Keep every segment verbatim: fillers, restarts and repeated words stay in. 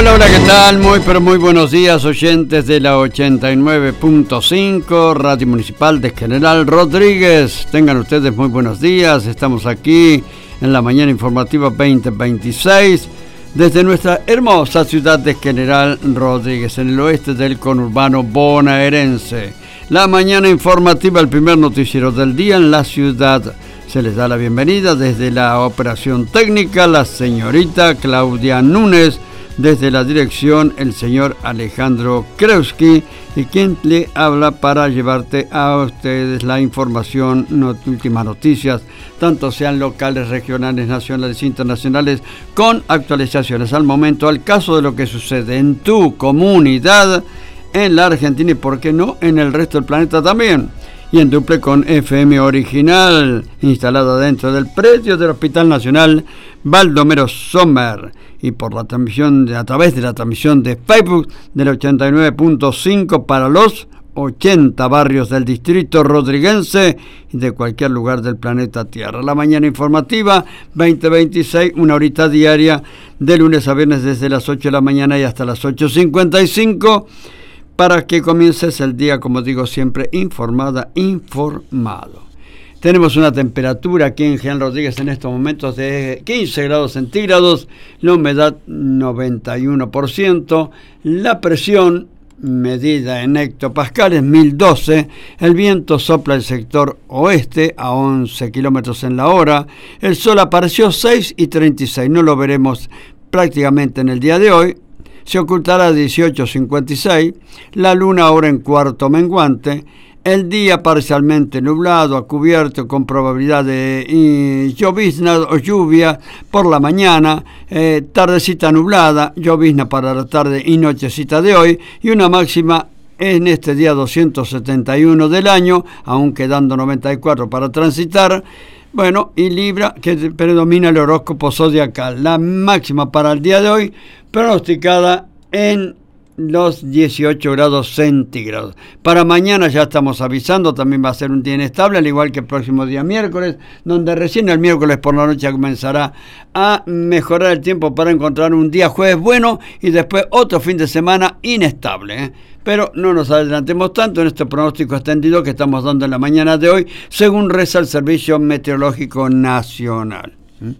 Hola, hola, ¿qué tal? Muy, pero muy buenos días, oyentes de la ochenta y nueve punto cinco, Radio Municipal de General Rodríguez. Tengan ustedes muy buenos días. Estamos aquí en la mañana informativa veinte veintiséis, desde nuestra hermosa ciudad de General Rodríguez, en el oeste del conurbano bonaerense. La mañana informativa, el primer noticiero del día en la ciudad. Se les da la bienvenida desde la operación técnica, la señorita Claudia Núñez, desde la dirección el señor Alejandro Krewski, y quien le habla para llevarte a ustedes la información, not, últimas noticias, tanto sean locales, regionales, nacionales, internacionales, con actualizaciones al momento, al caso de lo que sucede en tu comunidad, en la Argentina y, por qué no, en el resto del planeta también. Y en duple con F M original, instalada dentro del predio del Hospital Nacional Baldomero Sommer, y por la transmisión de, a través de la transmisión de Facebook del ochenta y nueve punto cinco para los ochenta barrios del distrito rodriguense y de cualquier lugar del planeta Tierra. La mañana informativa veinte veintiséis, una horita diaria de lunes a viernes desde las ocho de la mañana y hasta las ocho cincuenta y cinco, para que comiences el día, como digo siempre, informada, informado. Tenemos una temperatura aquí en General Rodríguez en estos momentos de quince grados centígrados, la humedad noventa y uno por ciento, la presión medida en hectopascales mil doce, el viento sopla el sector oeste a once kilómetros en la hora, el sol apareció seis y treinta y seis, no lo veremos prácticamente en el día de hoy. Se ocultará a dieciocho cincuenta y seis, la luna ahora en cuarto menguante, el día parcialmente nublado a cubierto con probabilidad de eh, llovizna o lluvia por la mañana, eh, tardecita nublada, llovizna para la tarde y nochecita de hoy, y una máxima en este día doscientos setenta y uno del año, aún quedando noventa y cuatro para transitar. Bueno, y Libra, que predomina el horóscopo zodiacal. La máxima para el día de hoy, pronosticada en los dieciocho grados centígrados. Para mañana ya estamos avisando, también va a ser un día inestable, al igual que el próximo día miércoles, donde recién el miércoles por la noche comenzará a mejorar el tiempo para encontrar un día jueves bueno y después otro fin de semana inestable, ¿eh? Pero no nos adelantemos tanto en este pronóstico extendido que estamos dando en la mañana de hoy, según reza el Servicio Meteorológico Nacional.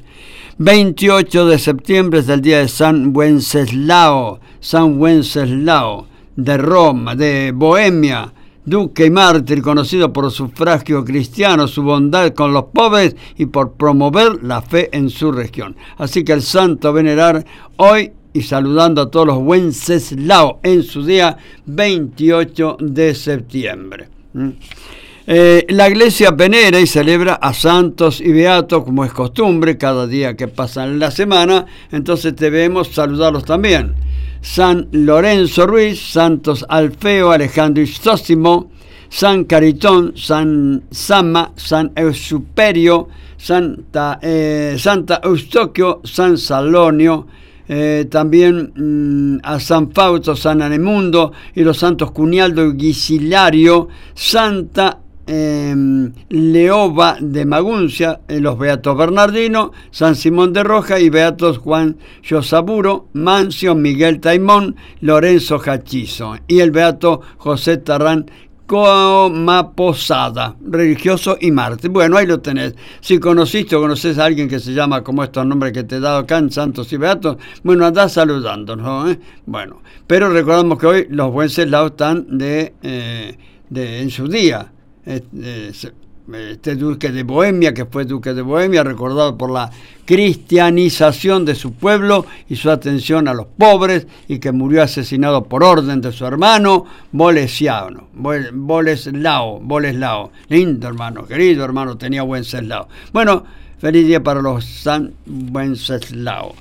veintiocho de septiembre es el día de San Wenceslao, San Wenceslao de Roma, de Bohemia, duque y mártir, conocido por su sufragio cristiano, su bondad con los pobres y por promover la fe en su región. Así que el santo a venerar hoy, y saludando a todos los Wenceslao en su día veintiocho de septiembre. ¿Mm? Eh, la iglesia venera y celebra a santos y beatos, como es costumbre, cada día que pasa en la semana, entonces debemos saludarlos también. San Lorenzo Ruiz, Santos Alfeo, Alejandro Isósimo, San Caritón, San Sama, San Eusuperio, Santa, eh, Santa Eustoquio, San Salonio, Eh, también mmm, a San Fausto, San Anemundo y los santos Cunialdo y Gisilario, Santa eh, Leoba de Maguncia, eh, los beatos Bernardino, San Simón de Roja y beatos Juan Yosaburo, Mancio, Miguel Taimón, Lorenzo Hachizo y el beato José Tarrán Coma Posada, religioso y mártir. Bueno, ahí lo tenés. Si conociste o conoces a alguien que se llama como estos nombres que te he dado acá en Santos y Beatos, bueno, andá saludándonos, ¿eh? Bueno, pero recordamos que hoy los Wenceslao están de, eh, de, en su día. Este, este duque de Bohemia, que fue duque de Bohemia, recordado por la cristianización de su pueblo y su atención a los pobres, y que murió asesinado por orden de su hermano Bolesiano, Boleslao, Boleslao, lindo hermano, querido hermano, tenía Wenceslao. Bueno, feliz día para los San Wenceslao.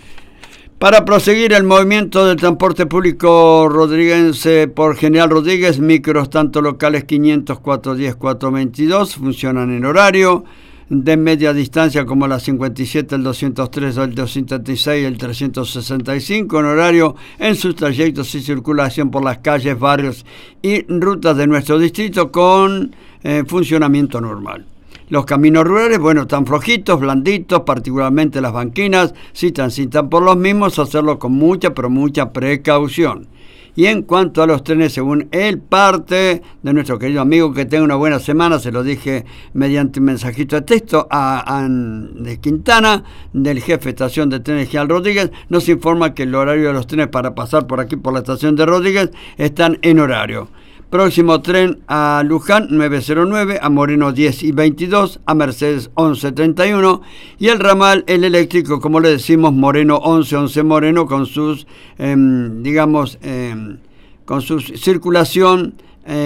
Para proseguir el movimiento del transporte público rodriguense por General Rodríguez, micros tanto locales quinientos, cuatrocientos diez, cuatrocientos veintidós funcionan en horario de media distancia, como la cincuenta y siete, el doscientos tres, el doscientos setenta y seis, el trescientos sesenta y cinco, en horario en sus trayectos y circulación por las calles, barrios y rutas de nuestro distrito con eh, funcionamiento normal. Los caminos rurales, bueno, están flojitos, blanditos, particularmente las banquinas. Si transitan por los mismos, hacerlo con mucha, pero mucha precaución. Y en cuanto a los trenes, según el parte de nuestro querido amigo, que tenga una buena semana, se lo dije mediante un mensajito de texto a, a de Quintana, del jefe de estación de trenes General Rodríguez, nos informa que el horario de los trenes para pasar por aquí por la estación de Rodríguez están en horario. Próximo tren a Luján nueve cero nueve, a Moreno diez y veintidós, a Mercedes once treinta y uno y el ramal, el eléctrico, como le decimos, Moreno once once Moreno, con sus, eh, digamos, eh, con su circulación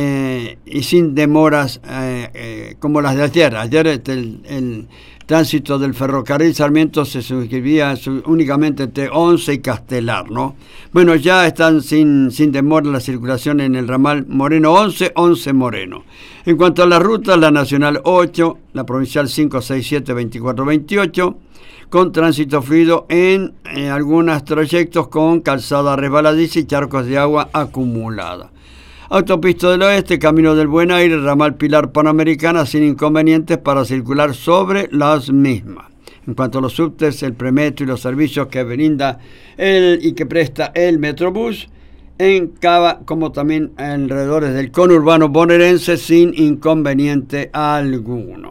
eh, y sin demoras eh, eh, como las de ayer. Ayer este, el, el tránsito del ferrocarril Sarmiento se suscribía únicamente entre Once y Castelar, ¿no? Bueno, ya están sin, sin demora la circulación en el ramal Moreno once, once Moreno. En cuanto a las rutas, la Nacional ocho, la Provincial cinco seis siete, veinticuatro veintiocho, con tránsito fluido en eh, algunos trayectos con calzada resbaladiza y charcos de agua acumulada. Autopista del Oeste, Camino del Buen Aire, ramal Pilar Panamericana, sin inconvenientes para circular sobre las mismas. En cuanto a los subtes, el premetro y los servicios que brinda el, y que presta el Metrobús, en Cava, como también alrededor del conurbano bonaerense, sin inconveniente alguno.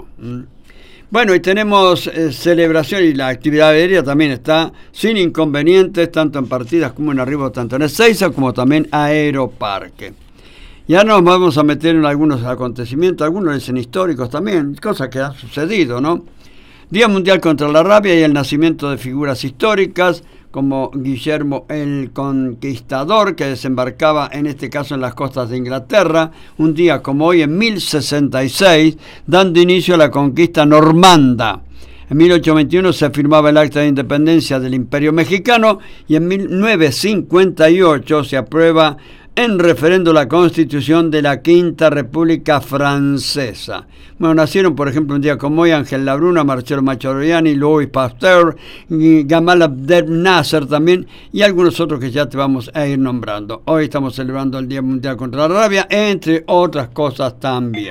Bueno, y tenemos eh, celebración, y la actividad aérea también está sin inconvenientes, tanto en partidas como en arribo, tanto en Ezeiza como también Aeroparque. Ya nos vamos a meter en algunos acontecimientos, algunos dicen históricos también, cosas que han sucedido, ¿no? Día Mundial contra la Rabia y el nacimiento de figuras históricas, como Guillermo el Conquistador, que desembarcaba en este caso en las costas de Inglaterra, un día como hoy en mil sesenta y seis, dando inicio a la conquista normanda. En mil ochocientos veintiuno se firmaba el Acta de Independencia del Imperio Mexicano y en mil novecientos cincuenta y ocho se aprueba en referendo la Constitución de la Quinta República Francesa. Bueno, nacieron, por ejemplo, un día como hoy, Ángel Labruna, Marcello Mastroianni, Louis Pasteur, Gamal Abdel Nasser también, y algunos otros que ya te vamos a ir nombrando. Hoy estamos celebrando el Día Mundial contra la Rabia, entre otras cosas también.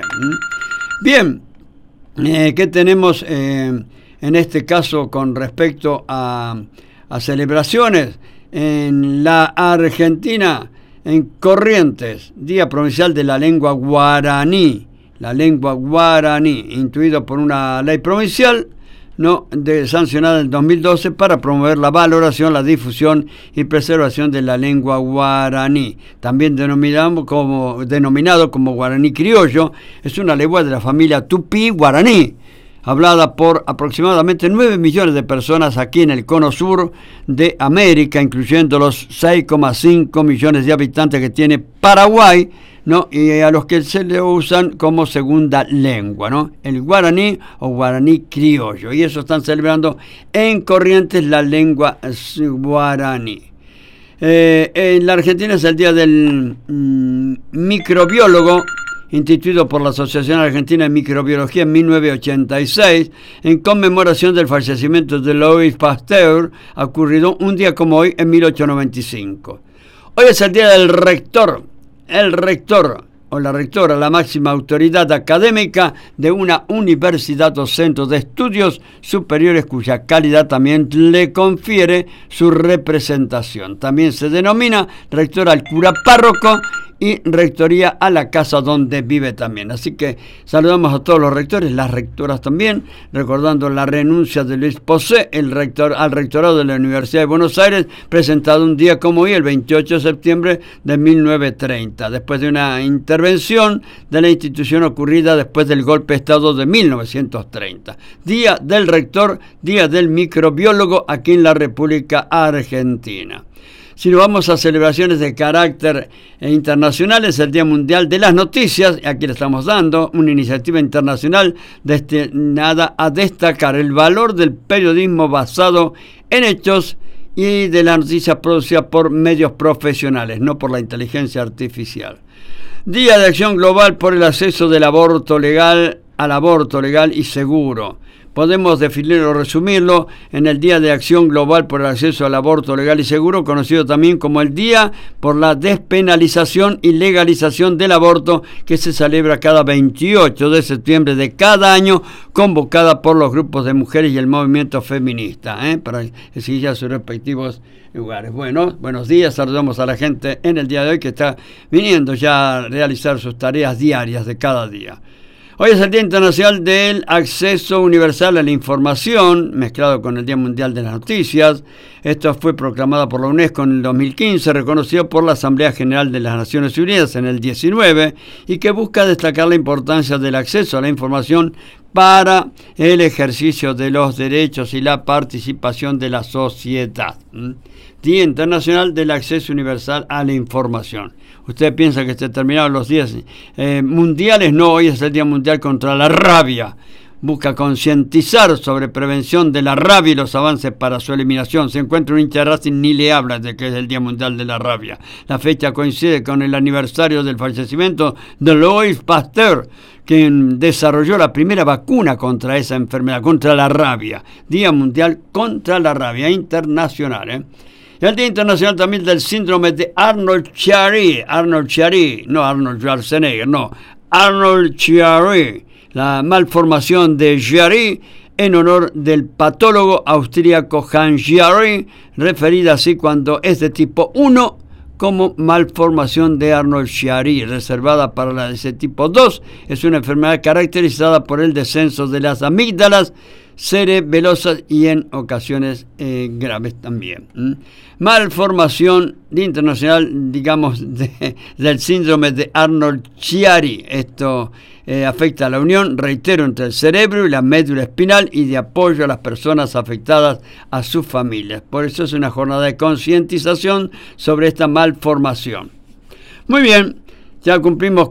Bien, eh, ¿qué tenemos eh, en este caso con respecto a, a celebraciones? En la Argentina, en Corrientes, Día Provincial de la Lengua Guaraní, la lengua guaraní, instituido por una ley provincial, no de, sancionada en dos mil doce para promover la valoración, la difusión y preservación de la lengua guaraní. También denominado como, denominado como guaraní criollo, es una lengua de la familia tupí-guaraní, hablada por aproximadamente nueve millones de personas aquí en el cono sur de América, incluyendo los seis coma cinco millones de habitantes que tiene Paraguay, ¿no? Y a los que se le usan como segunda lengua, ¿no? El guaraní o guaraní criollo. Y eso están celebrando en Corrientes la lengua guaraní. Eh, en la Argentina es el Día del mm, Microbiólogo, instituido por la Asociación Argentina de Microbiología en mil novecientos ochenta y seis, en conmemoración del fallecimiento de Louis Pasteur, ocurrido un día como hoy en mil ochocientos noventa y cinco. Hoy es el Día del Rector, el rector o la rectora, la máxima autoridad académica de una universidad o centro de estudios superiores cuya calidad también le confiere su representación. También se denomina rector al cura párroco y rectoría a la casa donde vive también. Así que saludamos a todos los rectores, las rectoras también, recordando la renuncia de Luis Posé, el rector, al rectorado de la Universidad de Buenos Aires, presentado un día como hoy, el veintiocho de septiembre de mil novecientos treinta, después de una intervención de la institución ocurrida después del golpe de Estado de mil novecientos treinta. Día del rector, día del microbiólogo aquí en la República Argentina. Si nos vamos a celebraciones de carácter internacional, es el Día Mundial de las Noticias, aquí le estamos dando una iniciativa internacional destinada a destacar el valor del periodismo basado en hechos y de las noticias producidas por medios profesionales, no por la inteligencia artificial. Día de Acción Global por el acceso del aborto legal al aborto legal y seguro. podemos definirlo o resumirlo en el Día de Acción Global por el Acceso al Aborto Legal y Seguro, conocido también como el Día por la Despenalización y Legalización del Aborto, que se celebra cada veintiocho de septiembre de cada año, convocada por los grupos de mujeres y el movimiento feminista, ¿eh? para exigir a sus respectivos lugares. Bueno, buenos días, saludamos a la gente en el día de hoy que está viniendo ya a realizar sus tareas diarias de cada día. Hoy es el Día Internacional del Acceso Universal a la Información, mezclado con el Día Mundial de las Noticias. Esto fue proclamado por la UNESCO en el dos mil quince, reconocido por la Asamblea General de las Naciones Unidas en el diecinueve, y que busca destacar la importancia del acceso a la información para el ejercicio de los derechos y la participación de la sociedad. Día Internacional del Acceso Universal a la Información. ¿Usted piensa que se terminaron los días eh, mundiales? No, hoy es el Día Mundial contra la Rabia. Busca concientizar sobre prevención de la rabia y los avances para su eliminación. Se encuentra un hincha de Racing, ni le habla de que es el Día Mundial de la Rabia. La fecha coincide con el aniversario del fallecimiento de Louis Pasteur, quien desarrolló la primera vacuna contra esa enfermedad, contra la rabia. Día Mundial contra la Rabia Internacional, ¿eh? El Día Internacional también del Síndrome de Arnold-Chiari. Arnold-Chiari, no Arnold Schwarzenegger, no. Arnold-Chiari, la malformación de Chiari, en honor del patólogo austríaco Hans Chiari, referida así cuando es de tipo uno, como malformación de Arnold-Chiari, reservada para la de ese tipo dos. Es una enfermedad caracterizada por el descenso de las amígdalas cerebelosas y en ocasiones eh, graves también. ¿Mm? Malformación internacional, digamos, de, del síndrome de Arnold-Chiari. Esto eh, afecta a la unión, reitero, entre el cerebro y la médula espinal y de apoyo a las personas afectadas a sus familias. Por eso es una jornada de concientización sobre esta malformación. Muy bien. Ya cumplimos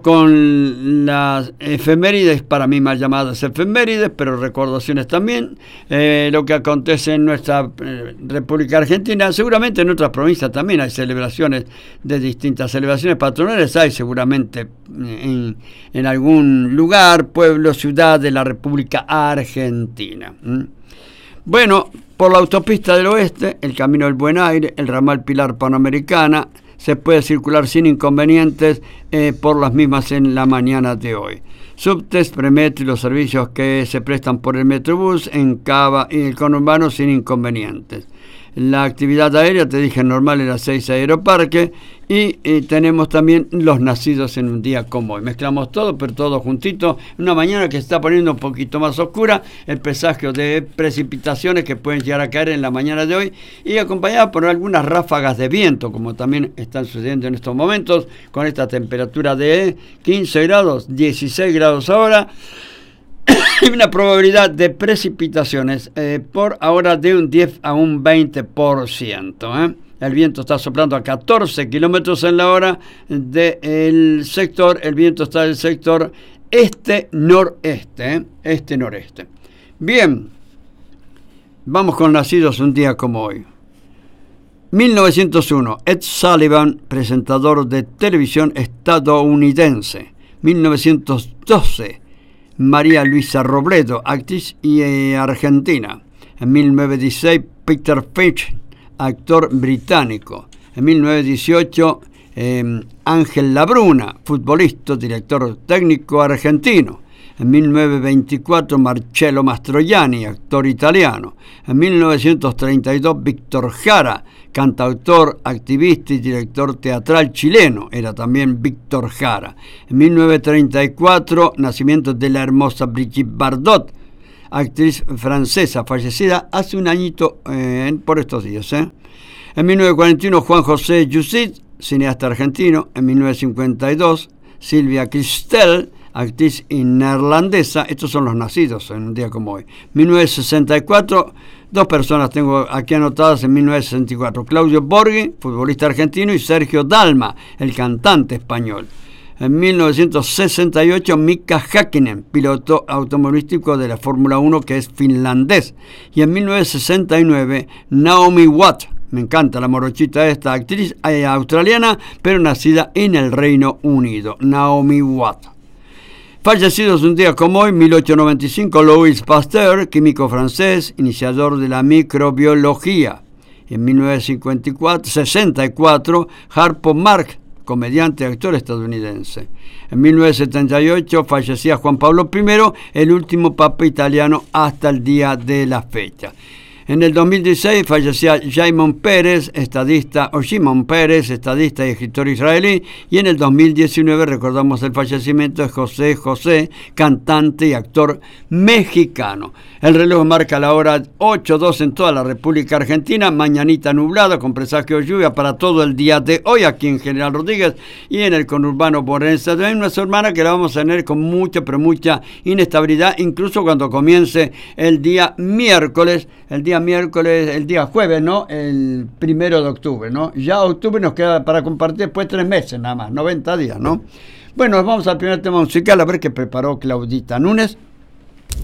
con las efemérides, para mí mal llamadas efemérides, pero recordaciones también. Eh, lo que acontece en nuestra eh, República Argentina, seguramente en otras provincias también hay celebraciones de distintas celebraciones patronales, hay seguramente en, en algún lugar, pueblo, ciudad de la República Argentina. ¿Mm? Bueno, por la autopista del oeste, el Camino del Buen Aire, el ramal Pilar Panamericana, se puede circular sin inconvenientes eh, por las mismas en la mañana de hoy. Subtes, Premetro y los servicios que se prestan por el Metrobús en Cava y el conurbano sin inconvenientes. La actividad aérea, te dije, normal en las seis Aeroparque, y, y tenemos también los nacidos en un día como hoy. Mezclamos todo, pero todo juntito. Una mañana que se está poniendo un poquito más oscura, el presagio de precipitaciones que pueden llegar a caer en la mañana de hoy, y acompañada por algunas ráfagas de viento, como también están sucediendo en estos momentos, con esta temperatura de quince grados, dieciséis grados ahora. Hay una probabilidad de precipitaciones eh, por ahora de un diez a un veinte por ciento. ¿eh? El viento está soplando a catorce kilómetros en la hora del sector. El viento está del sector este-noreste. ¿eh? Este-noreste. Bien, vamos con nacidos un día como hoy. mil novecientos uno, Ed Sullivan, presentador de televisión estadounidense. mil novecientos doce, María Luisa Robledo, actriz y eh, argentina. En mil novecientos dieciséis, Peter Finch, actor británico. En mil novecientos dieciocho, eh, Ángel Labruna, futbolista, director técnico argentino. En mil novecientos veinticuatro, Marcello Mastroianni, actor italiano. En mil novecientos treinta y dos, Víctor Jara, cantautor, activista y director teatral chileno. Era también Víctor Jara. En mil novecientos treinta y cuatro, nacimiento de la hermosa Brigitte Bardot, actriz francesa, fallecida hace un añito eh, por estos días. ¿eh? En mil novecientos cuarenta y uno, Juan José Yusit, cineasta argentino. En mil novecientos cincuenta y dos, Silvia Kristel, actriz neerlandesa. Estos son los nacidos en un día como hoy. mil novecientos sesenta y cuatro, dos personas tengo aquí anotadas en mil novecientos sesenta y cuatro. Claudio Borghi, futbolista argentino, y Sergio Dalma, el cantante español. En mil novecientos sesenta y ocho, Mika Häkkinen, piloto automovilístico de la Fórmula uno, que es finlandés. Y en mil novecientos sesenta y nueve, Naomi Watts, me encanta la morochita esta, actriz australiana, pero nacida en el Reino Unido. Naomi Watts. Fallecidos un día como hoy, mil ochocientos noventa y cinco, Louis Pasteur, químico francés, iniciador de la microbiología. En mil novecientos sesenta y cuatro, Harpo Marx, comediante y actor estadounidense. En mil novecientos setenta y ocho fallecía Juan Pablo primero, el último papa italiano hasta el día de la fecha. En el dos mil dieciséis fallecía Shimon Peres, estadista, o Shimon Peres, estadista y escritor israelí, y en el dos mil diecinueve recordamos el fallecimiento de José José, cantante y actor mexicano. El reloj marca la hora ocho dos en toda la República Argentina, mañanita nublada con presagio de lluvia para todo el día de hoy aquí en General Rodríguez y en el conurbano bonaerense. También una semana que la vamos a tener con mucha, pero mucha inestabilidad, incluso cuando comience el día miércoles, el día miércoles, el día jueves, ¿no? El primero de octubre, ¿no? Ya octubre nos queda para compartir después tres meses nada más, noventa días, ¿no? Bueno, vamos al primer tema musical a ver qué preparó Claudita Núñez.